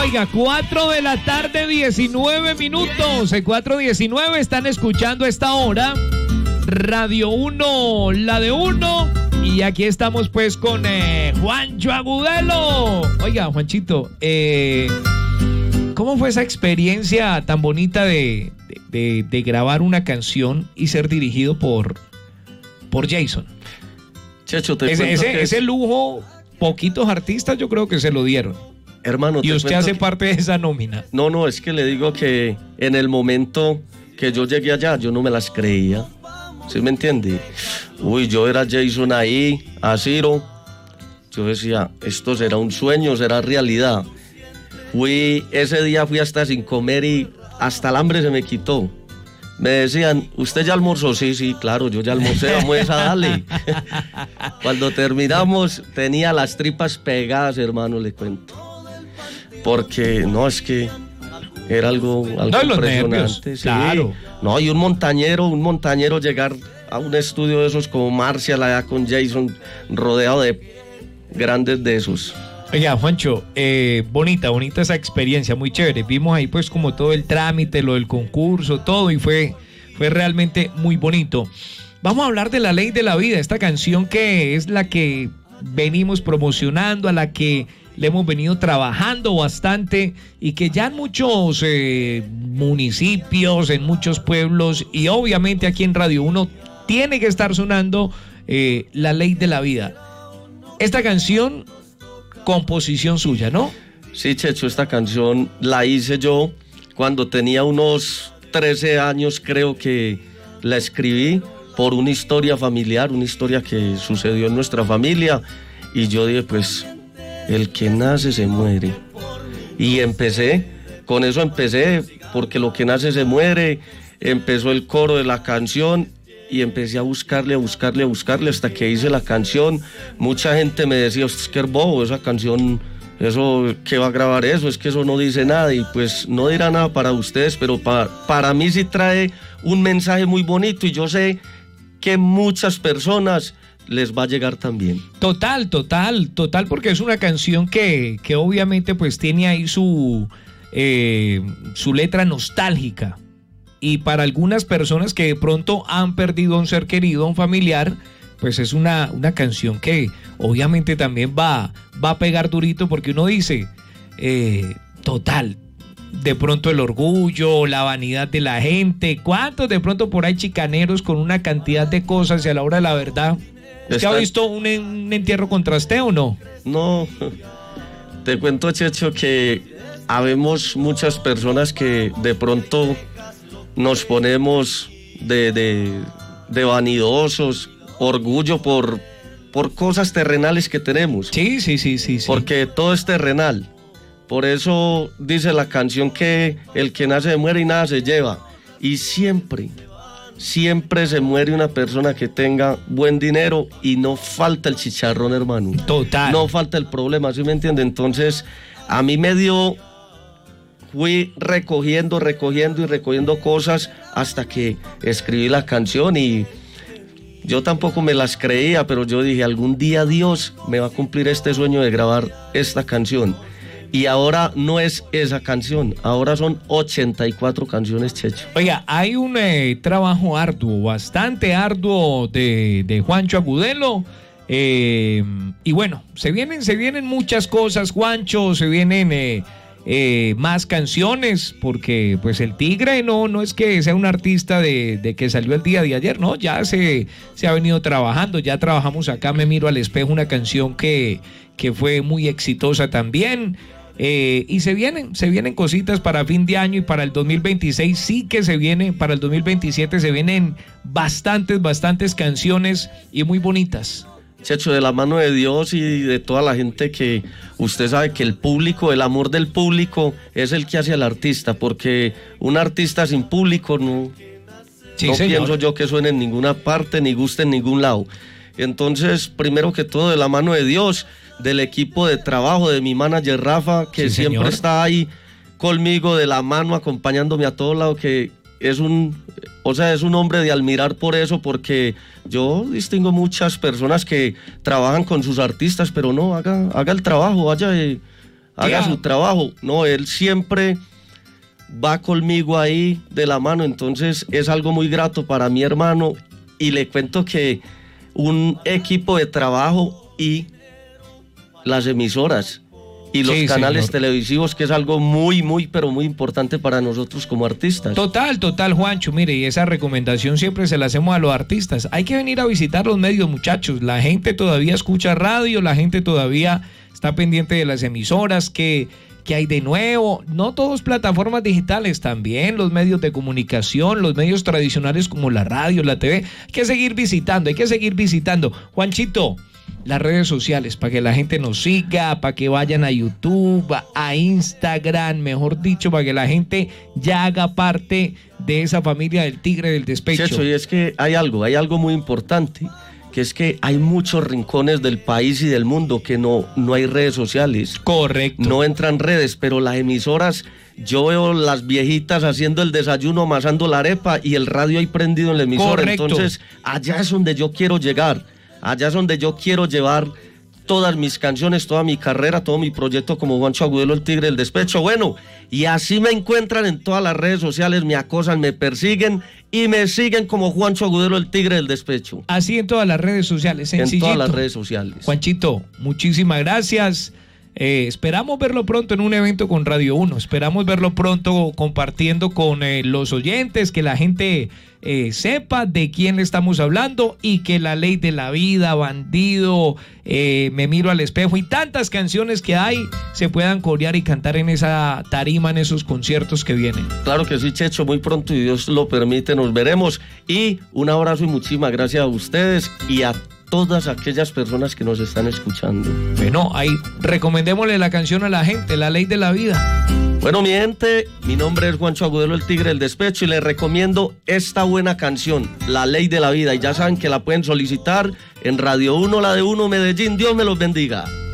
Oiga, 4 de la tarde, 19 minutos. 4:19 están escuchando a esta hora Radio 1, la de uno. Y aquí estamos pues con Juancho Agudelo. Oiga, Juanchito, ¿cómo fue esa experiencia tan bonita de grabar una canción y ser dirigido por Jason? Checho, te cuento que ese lujo, poquitos artistas yo creo que se lo dieron. Hermano, y usted hace parte de esa nómina. No, es que le digo que en el momento que yo llegué allá, yo no me las creía. ¿Sí me entiende? Uy, yo era Jason ahí, a Ciro. Yo decía, esto será un sueño, será realidad. Ese día fui hasta sin comer y hasta el hambre se me quitó. Me decían, ¿usted ya almorzó? Sí, claro, yo ya almorcé, vamos a darle. Cuando terminamos, tenía las tripas pegadas, hermano, le cuento. Porque, no, es que era algo impresionante. Sí. Claro. No, y un montañero llegar a un estudio de esos como Marcial, allá con Jason, rodeado de grandes de esos. Oiga, Juancho, bonita esa experiencia, muy chévere. Vimos ahí pues como todo el trámite, lo del concurso, todo, y fue realmente muy bonito. Vamos a hablar de La Ley de la Vida, esta canción que es la que venimos promocionando, a la que le hemos venido trabajando bastante y que ya en muchos municipios, en muchos pueblos y obviamente aquí en Radio 1 tiene que estar sonando La Ley de la Vida. Esta canción, composición suya, ¿no? Sí, Checho, esta canción la hice yo cuando tenía unos 13 años, creo que la escribí por una historia familiar, una historia que sucedió en nuestra familia, y yo dije, pues, el que nace se muere. Y con eso empecé, porque lo que nace se muere. Empezó el coro de la canción y empecé a buscarle hasta que hice la canción. Mucha gente me decía, es que es bobo esa canción, eso, ¿qué va a grabar eso? Es que eso no dice nada, y pues no dirá nada para ustedes, pero para mí sí trae un mensaje muy bonito, y yo sé que muchas personas les va a llegar también. Total, porque es una canción que obviamente pues tiene ahí su letra nostálgica, y para algunas personas que de pronto han perdido a un ser querido, a un familiar, pues es una canción que obviamente también va a pegar durito, porque uno dice, total, de pronto el orgullo, la vanidad de la gente, ¿cuántos de pronto por ahí chicaneros con una cantidad de cosas, y a la hora de la verdad? ¿Usted ha visto un entierro con trasteo o no? No, te cuento, Checho, que habemos muchas personas que de pronto nos ponemos de vanidosos, orgullo por cosas terrenales que tenemos. Sí. Porque todo es terrenal. Por eso dice la canción que el que nace se muere y nada se lleva. Y siempre se muere una persona que tenga buen dinero, y no falta el chicharrón, hermano. Total. No falta el problema, ¿sí me entiende? Entonces, a mí fui recogiendo cosas hasta que escribí la canción, y yo tampoco me las creía, pero yo dije, algún día Dios me va a cumplir este sueño de grabar esta canción. Y ahora no es esa canción, ahora son 84 canciones, Checho. Oiga, hay un trabajo arduo, bastante arduo de Juancho Agudelo. Y bueno, se vienen muchas cosas, Juancho, se vienen más canciones, porque pues el Tigre no es que sea un artista de que salió el día de ayer, no, ya se ha venido trabajando, ya trabajamos acá, Me Miro al Espejo, una canción que fue muy exitosa también. Y se vienen cositas para fin de año, y para el 2026 sí que se viene, para el 2027 se vienen bastantes canciones y muy bonitas. Checho, de la mano de Dios y de toda la gente, que usted sabe que el público, el amor del público es el que hace al artista, porque un artista sin público no pienso yo que suene en ninguna parte ni guste en ningún lado. Entonces, primero que todo, de la mano de Dios, del equipo de trabajo, de mi manager Rafa, que siempre está ahí conmigo de la mano, acompañándome a todo lado, que es un hombre de admirar por eso, porque yo distingo muchas personas que trabajan con sus artistas, pero no, haga el trabajo, vaya haga su trabajo. No, él siempre va conmigo ahí de la mano, entonces es algo muy grato para mi hermano, y le cuento que un equipo de trabajo y las emisoras y los canales televisivos, que es algo muy, muy, pero muy importante para nosotros como artistas. Total, Juancho, mire, y esa recomendación siempre se la hacemos a los artistas. Hay que venir a visitar los medios, muchachos. La gente todavía escucha radio, la gente todavía está pendiente de las emisoras, que hay de nuevo. No todos plataformas digitales, también los medios de comunicación, los medios tradicionales como la radio, la TV. Hay que seguir visitando. Juanchito, las redes sociales, para que la gente nos siga, para que vayan a YouTube, a Instagram, mejor dicho, para que la gente ya haga parte de esa familia del Tigre del Despecho. Checho, y es que hay algo muy importante, que es que hay muchos rincones del país y del mundo que no hay redes sociales. Correcto. No entran redes, pero las emisoras, yo veo las viejitas haciendo el desayuno, amasando la arepa y el radio ahí prendido en la emisora. Correcto. Entonces, allá es donde yo quiero llegar. Allá es donde yo quiero llevar todas mis canciones, toda mi carrera, todo mi proyecto como Juancho Agudelo, el Tigre del Despecho. Bueno, y así me encuentran en todas las redes sociales, me acosan, me persiguen y me siguen como Juancho Agudelo, el Tigre del Despecho. Así en todas las redes sociales, sencillito. En todas las redes sociales. Juanchito, muchísimas gracias. Esperamos verlo pronto en un evento con Radio 1. Esperamos verlo pronto compartiendo con los oyentes, que la gente sepa de quién le estamos hablando, y que La Ley de la Vida, Bandido, Me Miro al Espejo y tantas canciones que hay se puedan corear y cantar en esa tarima, en esos conciertos que vienen. Claro que sí, Checho, muy pronto, y Dios lo permite, nos veremos. Y un abrazo y muchísimas gracias a ustedes y a todas aquellas personas que nos están escuchando. Bueno, ahí recomendémosle la canción a la gente, La Ley de la Vida. Bueno, mi gente, mi nombre es Juancho Agudelo, el Tigre del Despecho, y les recomiendo esta buena canción, La Ley de la Vida, y ya saben que la pueden solicitar en Radio 1, la de 1 Medellín. Dios me los bendiga.